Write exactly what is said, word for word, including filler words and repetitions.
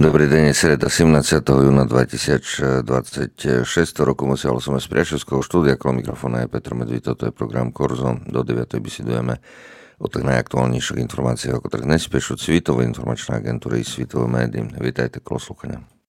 Dobrý deň, je sreda sedemnásteho júna dvetisícdvadsaťšesť roku. Musiel som z priateľského štúdia, okolo mikrofóna je Petr Medvíd, toto je program Korzo. Do deviatej bisedujeme o tak najaktuálnejších informáciách, ako tak dnes píšu Svitové informačné agentúry i Svitové médií. Vítajte, kolo slúchania.